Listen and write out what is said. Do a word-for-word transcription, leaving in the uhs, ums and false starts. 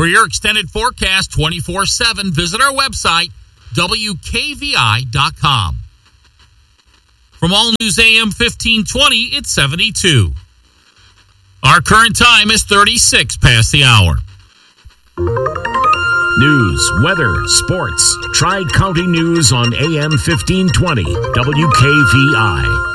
For your extended forecast twenty-four seven, visit our website, W K V I dot com. From All News A M fifteen twenty, it's seventy-two. Our current time is thirty-six past the hour. News, weather, sports. Tri-County News on A M fifteen twenty, W K V I.